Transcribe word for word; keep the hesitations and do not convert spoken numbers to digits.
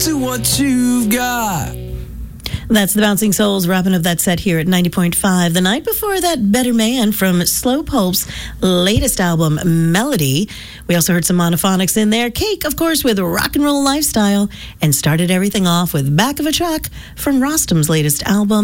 to what you've got. That's the Bouncing Souls wrapping up that set here at ninety point five. The night before that, Better Man from Slow Pulp's latest album, Melody. We also heard some Monophonics in there. Cake, of course, with Rock and Roll Lifestyle. And started everything off with Back of a Truck from Rostam's latest album.